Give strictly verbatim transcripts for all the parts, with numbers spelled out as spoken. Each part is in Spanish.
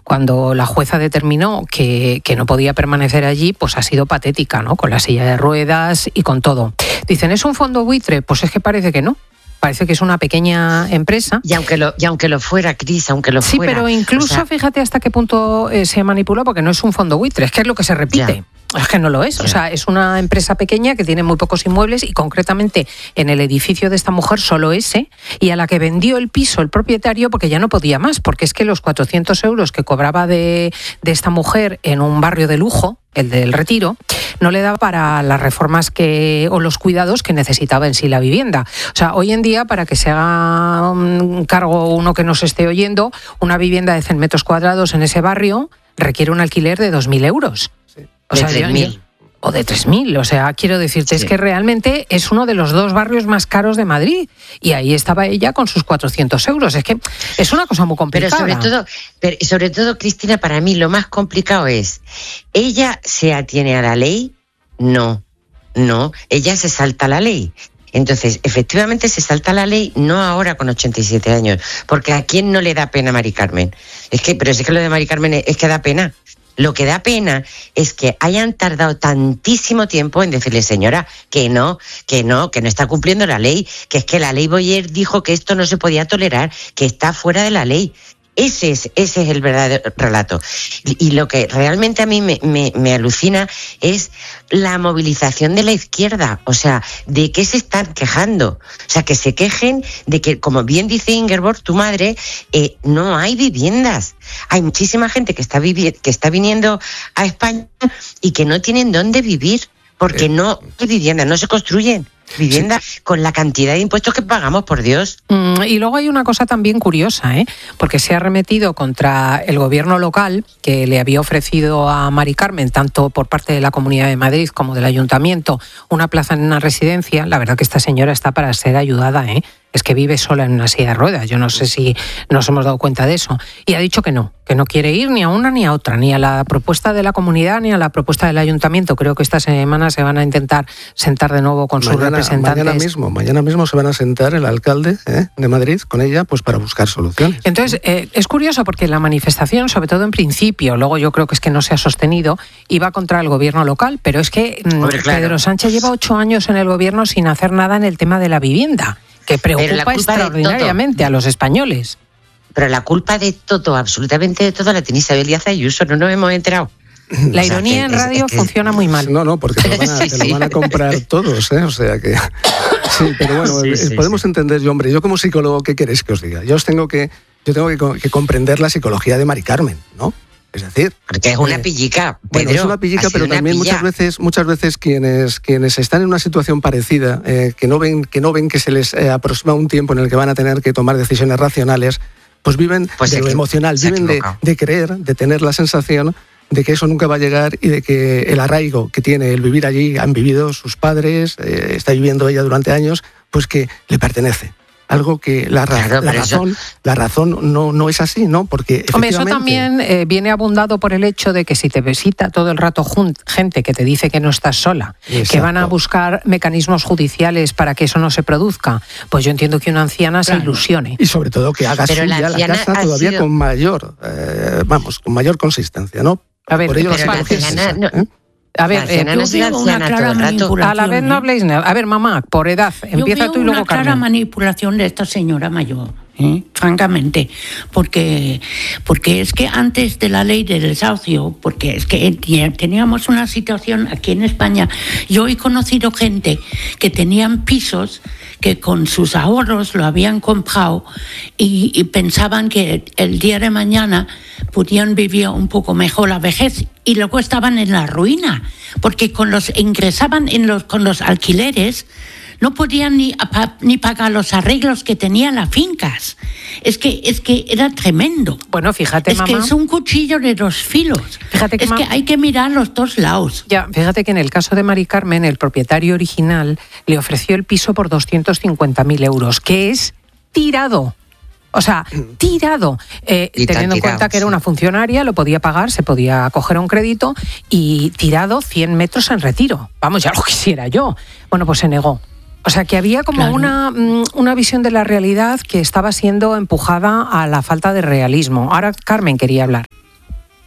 cuando la jueza determinó que, que no podía permanecer allí, pues ha sido patética, ¿no? Con la silla de ruedas y con todo. Dicen, ¿es un fondo buitre? Pues es que parece que no. Parece que es una pequeña empresa. Y aunque lo, y aunque lo fuera, Cris, aunque lo sí, fuera. Sí, pero incluso, o sea, fíjate hasta qué punto eh, se manipula, porque no es un fondo buitre, es que es lo que se repite. Ya. Es que no lo es. Ya. O sea, es una empresa pequeña que tiene muy pocos inmuebles y concretamente en el edificio de esta mujer solo ese, y a la que vendió el piso el propietario porque ya no podía más, porque es que los cuatrocientos euros que cobraba de, de esta mujer en un barrio de lujo, el del Retiro, no le da para las reformas que o los cuidados que necesitaba en sí la vivienda. O sea, hoy en día, para que se haga un cargo uno que nos esté oyendo, una vivienda de cien metros cuadrados en ese barrio requiere un alquiler de dos mil euros. Sí. O sea, de tres mil. O de tres mil, o sea, quiero decirte, sí. Es que realmente es uno de los dos barrios más caros de Madrid y ahí estaba ella con sus cuatrocientos euros. Es que es una cosa muy complicada. Pero sobre todo, pero sobre todo, Cristina, para mí lo más complicado es, ¿ella se atiene a la ley? No, no, ella se salta la ley. Entonces, efectivamente se salta la ley, no ahora con ochenta y siete años, porque ¿a quién no le da pena Mari Carmen? Es que, pero es que lo de Mari Carmen es, es que da pena. Lo que da pena es que hayan tardado tantísimo tiempo en decirle, señora, que no, que no, que no está cumpliendo la ley, que es que la ley Boyer dijo que esto no se podía tolerar, que está fuera de la ley. Ese es, ese es el verdadero relato. Y lo que realmente a mí me, me, me alucina es la movilización de la izquierda. O sea, ¿de qué se están quejando? O sea, que se quejen de que, como bien dice Ingeborg, tu madre, eh, no hay viviendas. Hay muchísima gente que está, vivi- que está viniendo a España y que no tienen dónde vivir porque eh. no hay viviendas, no se construyen vivienda sí. Con la cantidad de impuestos que pagamos, por Dios. Mm, y luego hay una cosa también curiosa, ¿eh? Porque se ha arremetido contra el gobierno local que le había ofrecido a Mari Carmen, tanto por parte de la Comunidad de Madrid como del Ayuntamiento, una plaza en una residencia. La verdad que esta señora está para ser ayudada, ¿eh? Es que vive sola en una silla de ruedas. Yo no sé si nos hemos dado cuenta de eso. Y ha dicho que no, que no quiere ir ni a una ni a otra, ni a la propuesta de la comunidad ni a la propuesta del ayuntamiento. Creo que esta semana se van a intentar sentar de nuevo con mañana, sus representantes. Mañana mismo, mañana mismo se van a sentar el alcalde ¿eh? de Madrid con ella pues para buscar soluciones. Entonces, eh, es curioso porque la manifestación, sobre todo en principio, luego yo creo que es que no se ha sostenido, iba contra el gobierno local, pero es que Hombre, claro. Pedro Sánchez lleva ocho años en el gobierno sin hacer nada en el tema de la vivienda, que preocupa extraordinariamente a los españoles. Pero la culpa de todo, absolutamente de todo, la tiene Isabel Díaz Ayuso, no nos hemos enterado. La o sea, ironía en radio es, es funciona muy mal. No, no, porque te lo van a, sí, te lo van a comprar sí. todos, ¿eh? O sea que... Sí, pero bueno, sí, sí, podemos sí. entender, yo, hombre, yo como psicólogo, ¿qué queréis que os diga? Yo os tengo que, yo tengo que, que comprender la psicología de Mari Carmen, ¿no? Es decir, porque es una pillica, Pedro, bueno, es una pillica, pero también pilla. muchas veces, muchas veces quienes, quienes están en una situación parecida, eh, que no ven, que no ven que se les eh, aproxima un tiempo en el que van a tener que tomar decisiones racionales, pues viven pues de lo emocional, viven de, de creer, de tener la sensación de que eso nunca va a llegar y de que el arraigo que tiene el vivir allí, han vivido sus padres, eh, está viviendo ella durante años, pues que le pertenece. Algo que la, ra- claro, la razón, eso... la razón no, no es así, ¿no? Porque Hombre, eso también eh, viene abundado por el hecho de que si te visita todo el rato jun- gente que te dice que no estás sola, Exacto. que van a buscar mecanismos judiciales para que eso no se produzca, pues yo entiendo que una anciana claro. se ilusione. Y sobre todo que haga Pero suya la, la casa todavía sido... con mayor, eh, vamos, con mayor consistencia, ¿no? A ver, por ello pero la la anciana, no... ¿eh? A ver, eh, no yo veo una clara manipulación. A la vez no habléis nada. A ver, mamá, por edad, empieza yo tú y luego Carmen. Yo veo una clara manipulación de esta señora mayor, ¿eh? francamente, porque, porque es que antes de la ley del desahucio, porque es que teníamos una situación aquí en España, yo he conocido gente que tenían pisos que con sus ahorros lo habían comprado y, y pensaban que el día de mañana podían vivir un poco mejor la vejez y luego estaban en la ruina, porque con los ingresaban en los, con los alquileres no podían ni, ni pagar los arreglos que tenían las fincas. Es que, es que era tremendo. Bueno, fíjate, es mamá. Es que es un cuchillo de dos filos. Fíjate que es mam- que hay que mirar los dos lados. Ya, fíjate que en el caso de Mari Carmen, el propietario original le ofreció el piso por doscientos cincuenta mil euros, que es tirado. O sea, tirado. Eh, teniendo en cuenta que era una funcionaria, lo podía pagar, se podía coger un crédito y tirado cien metros en Retiro. Vamos, ya lo quisiera yo. Bueno, pues se negó. O sea, que había como claro. una, una visión de la realidad que estaba siendo empujada a la falta de realismo. Ahora Carmen quería hablar.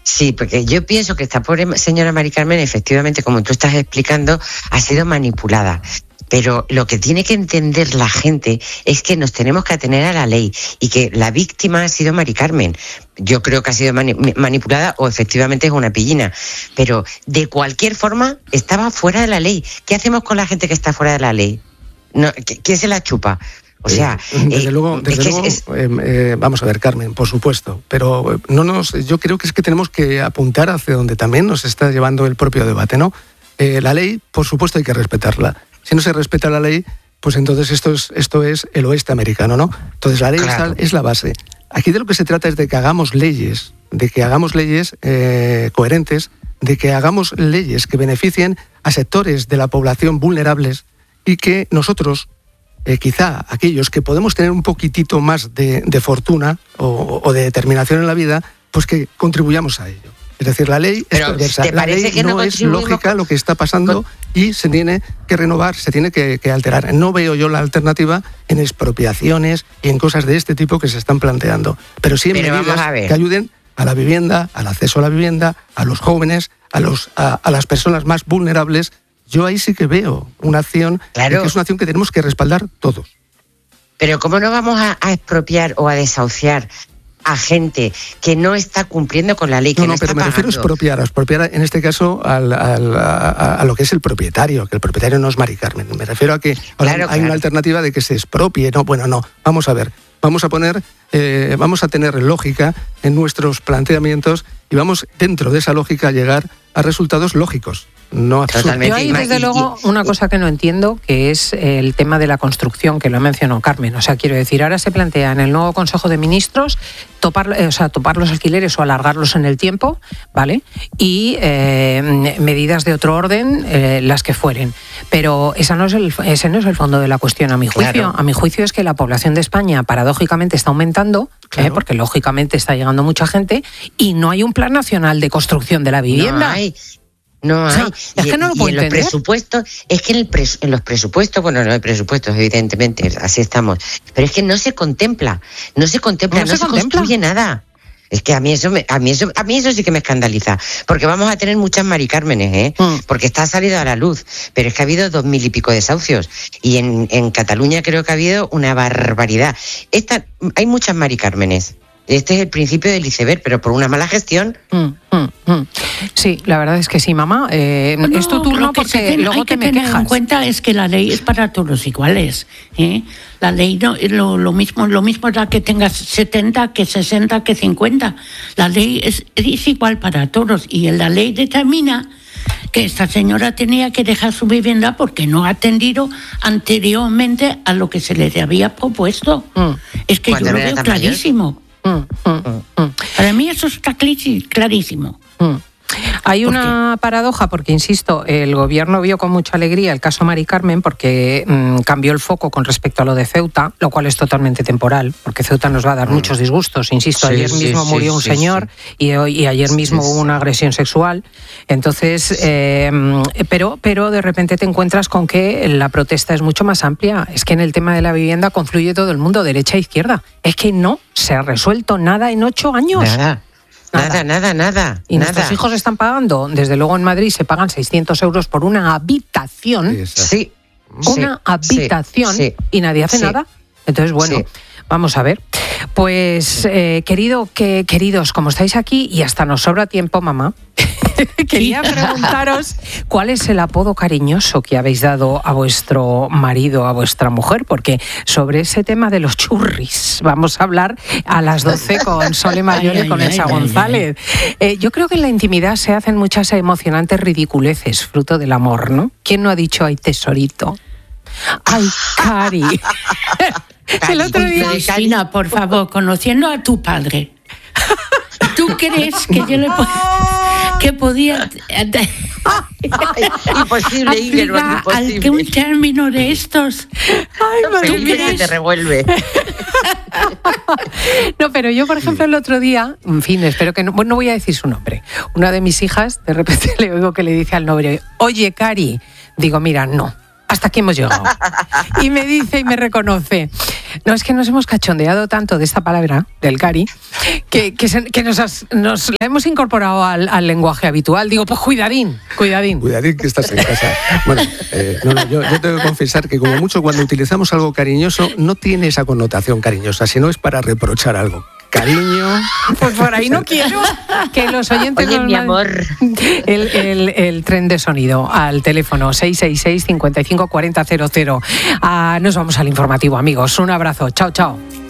Sí, porque yo pienso que esta pobre señora Mari Carmen, efectivamente, como tú estás explicando, ha sido manipulada. Pero lo que tiene que entender la gente es que nos tenemos que atener a la ley y que la víctima ha sido Mari Carmen. Yo creo que ha sido mani- manipulada o efectivamente es una pillina. Pero de cualquier forma estaba fuera de la ley. ¿Qué hacemos con la gente que está fuera de la ley? No, ¿Quién se la chupa? O sea, eh, desde eh, luego, desde es luego es, eh, eh, vamos a ver, Carmen, por supuesto, pero no nos, yo creo que es que tenemos que apuntar hacia donde también nos está llevando el propio debate, ¿no? Eh, la ley, por supuesto, hay que respetarla. Si no se respeta la ley, pues entonces esto es, esto es el oeste americano, ¿no? Entonces la ley claro. es la base. Aquí de lo que se trata es de que hagamos leyes, de que hagamos leyes eh, coherentes, de que hagamos leyes que beneficien a sectores de la población vulnerables y que nosotros, eh, quizá aquellos que podemos tener un poquitito más de, de fortuna o, o de determinación en la vida, pues que contribuyamos a ello. Es decir, la ley Pero, es perversa. ¿te la ley que no, no es lógica con... lo que está pasando con... y se tiene que renovar, se tiene que, que alterar. No veo yo la alternativa en expropiaciones y en cosas de este tipo que se están planteando. Pero sí en Pero medidas que ayuden a la vivienda, al acceso a la vivienda, a los jóvenes, a, los, a, a las personas más vulnerables. Yo ahí sí que veo una acción, claro. que es una acción que tenemos que respaldar todos. Pero ¿cómo no vamos a, a expropiar o a desahuciar a gente que no está cumpliendo con la ley, que no, no, no pero está me pagando? refiero a expropiar, a expropiar en este caso al, al, a, a lo que es el propietario, que el propietario no es Mari Carmen. Me refiero a que claro, hay claro. una alternativa de que se expropie. No, bueno, no, vamos a ver. Vamos a poner, eh, vamos a tener lógica en nuestros planteamientos y vamos dentro de esa lógica a llegar a resultados lógicos. No Totalmente. Yo hay desde luego una cosa que no entiendo, que es el tema de la construcción, que lo mencionó Carmen. O sea, quiero decir, ahora se plantea en el nuevo Consejo de Ministros topar, o sea, topar los alquileres o alargarlos en el tiempo, ¿vale? Y eh, medidas de otro orden, eh, las que fueren. Pero esa no es el, ese no es el fondo de la cuestión, a mi juicio. Claro. A mi juicio es que la población de España, paradójicamente, está aumentando, claro. eh, porque lógicamente está llegando mucha gente, y no hay un plan nacional de construcción de la vivienda. No hay. No hay. O sea, es que no lo y, puedo y en entender. los presupuestos, es que en, el pres, en los presupuestos, bueno, no hay presupuestos, evidentemente, así estamos, pero es que no se contempla, no se contempla, no, no se, se contempla. construye nada. Es que a mí eso me, a mí eso, a mí eso sí que me escandaliza, porque vamos a tener muchas Mari Cármenes, ¿eh? Mm. Porque está salido a la luz, pero es que ha habido dos mil y pico desahucios y en, en Cataluña creo que ha habido una barbaridad. Esta, hay muchas Mari Cármenes. Este es el principio del iceberg, pero por una mala gestión. Mm, mm, mm. Sí, la verdad es que sí, mamá. Eh, no, es tu turno porque ten, luego hay te que me tener quejas. En cuenta es que la ley es para todos iguales. ¿eh? La ley no lo, lo mismo, lo mismo da que tengas setenta, que sesenta, que cincuenta. La ley es, es igual para todos y la ley determina que esta señora tenía que dejar su vivienda porque no ha atendido anteriormente a lo que se le había propuesto. Mm. Es que yo lo veo clarísimo. Mayor? Mm, mm, mm. Para mí eso está clarísimo. Mm. Hay una paradoja porque, insisto, el gobierno vio con mucha alegría el caso Mari Carmen porque mmm, cambió el foco con respecto a lo de Ceuta, lo cual es totalmente temporal, porque Ceuta nos va a dar mm. muchos disgustos. Insisto, sí, ayer sí, mismo sí, murió sí, un sí, señor sí. Y, hoy, y ayer mismo sí, hubo una agresión sexual. Entonces, sí. eh, pero, pero de repente te encuentras con que la protesta es mucho más amplia. Es que en el tema de la vivienda confluye todo el mundo, derecha e izquierda. Es que no se ha resuelto nada en ocho años. Nada. Nada, nada, nada. Y nada. nuestros hijos están pagando, desde luego en Madrid se pagan seiscientos euros por una habitación. Sí. Una sí, habitación sí, y nadie hace sí. nada. Entonces, bueno, sí. Vamos a ver. Pues, eh, querido, que, queridos, como estáis aquí y hasta nos sobra tiempo, mamá, quería preguntaros cuál es el apodo cariñoso que habéis dado a vuestro marido, a vuestra mujer, porque sobre ese tema de los churris vamos a hablar a las doce con Sole Mayol y con ay, Elsa ay, González. Ay, ay. Eh, yo creo que en la intimidad se hacen muchas emocionantes ridiculeces, fruto del amor, ¿no? ¿Quién no ha dicho ay, tesorito? Ay, Cari. El otro día, Cristina, por favor, conociendo a tu padre, ¿tú crees que yo le po- que podía imposible, Íngel, imposible. Que un término de estos? Ay, ¿tú crees? Te revuelve. No, pero yo, por ejemplo, el otro día, en fin, espero que no, bueno, no voy a decir su nombre. Una de mis hijas, de repente le oigo que le dice al novio, oye, Cari, digo, mira, no. hasta aquí hemos llegado. Y me dice y me reconoce, no, es que nos hemos cachondeado tanto de esta palabra, del cari, que, que, se, que nos, has, nos la hemos incorporado al, al lenguaje habitual. Digo, pues cuidadín, cuidadín. Cuidadín que estás en casa. Bueno, eh, no, no, yo, yo tengo que confesar que como mucho cuando utilizamos algo cariñoso no tiene esa connotación cariñosa, sino es para reprochar algo. Cariño. Pues por ahí no quiero que los oyentes... Oye, mi amor. El, el, el tren de sonido al teléfono seis seis seis, cincuenta y cinco, cuarenta cero cero. Ah, nos vamos al informativo, amigos. Un abrazo. Chao, chao.